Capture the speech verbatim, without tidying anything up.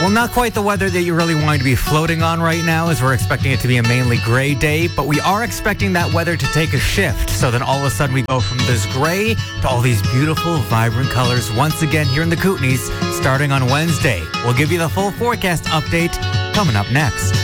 Well, not quite the weather that you really want to be floating on right now, as we're expecting it to be a mainly gray day, but we are expecting that weather to take a shift. So then all of a sudden we go from this gray to all these beautiful, vibrant colors once again here in the Kootenays, starting on Wednesday. We'll give you the full forecast update coming up next.